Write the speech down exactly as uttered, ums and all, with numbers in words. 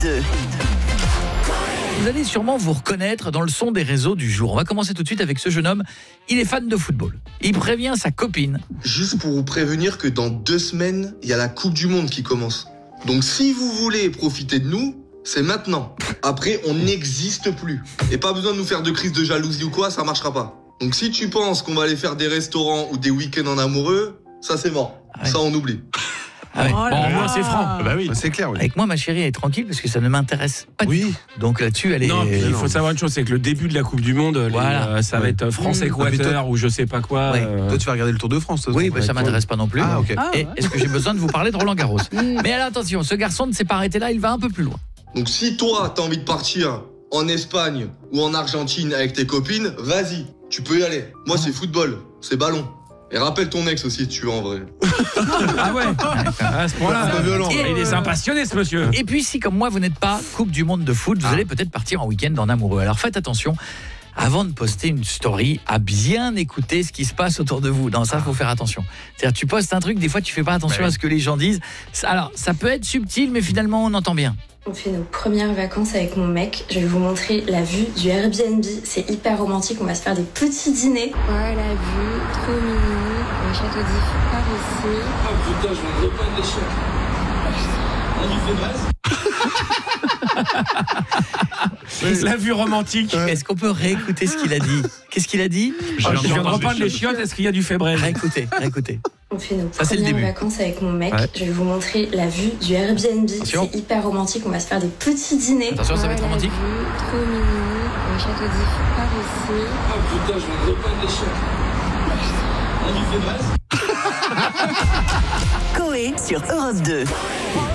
deux. Vous allez sûrement vous reconnaître dans le son des réseaux du jour. On va commencer tout de suite avec ce jeune homme. Il est fan de football. Il prévient sa copine. Juste pour vous prévenir que dans deux semaines, il y a la Coupe du Monde qui commence. Donc si vous voulez profiter de nous, c'est maintenant. Après, on n'existe plus. Et pas besoin de nous faire de crise de jalousie ou quoi, ça marchera pas. Donc si tu penses qu'on va aller faire des restaurants ou des week-ends en amoureux, ça c'est mort. Ah ouais. Ça on oublie. Ah ouais. Oh Bon, là moi, là. c'est franc. Bah oui, c'est clair. Oui. Avec moi, ma chérie, elle est tranquille parce que ça ne m'intéresse pas du Oui. tout. Donc là-dessus, elle est... Non, puis il non. faut savoir une chose, c'est que le début de la Coupe du Monde, les, Voilà. euh, ça va Ouais. être France-Équateur ou je sais pas quoi. Ouais. euh, Toi, tu vas regarder le Tour de France. Oui, bah, ça m'intéresse pas non plus. Ah, ok. Et est-ce que j'ai besoin de vous parler de Roland Garros? Mais alors attention, ce garçon ne s'est pas arrêté là, il va un peu plus loin. Donc si toi, t'as envie de partir en Espagne ou en Argentine avec tes copines, vas-y, tu peux y aller. Moi, c'est football, c'est ballon. Et rappelle ton ex aussi, si tu veux, en vrai. Ah ouais, à ce point-là, Un peu violent, il là. est impassionné ce monsieur. Et puis si comme moi vous n'êtes pas Coupe du Monde de foot, vous allez peut-être partir en week-end en amoureux. Alors faites attention, avant de poster une story, à bien écouter ce qui se passe autour de vous. Dans ça, il faut faire attention. C'est-à-dire tu postes un truc, des fois tu fais pas attention Ouais. à ce que les gens disent. Alors ça peut être subtil, mais finalement on entend bien. On fait nos premières vacances avec mon mec. Je vais vous montrer la vue du Airbnb. C'est hyper romantique. On va se faire des petits dîners. Voilà la vue, trop mignon. Le château d'If par ici. Ah putain, je viens de reprendre les chiottes. On y fait La vue romantique. Est-ce qu'on peut réécouter ce qu'il a dit? Qu'est-ce qu'il a dit? Je viens de reprendre les chiottes, est-ce qu'il y a du fébreze? Réécoutez, réécoutez. On fait nos Ça, c'est le premières début. vacances avec mon mec. Ouais. Je vais vous montrer la vue du Airbnb. Attention. C'est hyper romantique. On va se faire des petits dîners. Attention, ça va être Voilà romantique. la vue, trop mignon. Le château d'If par ici. Ah putain, je viens de reprendre les chiottes. On y fait braise. Coé sur Europe deux.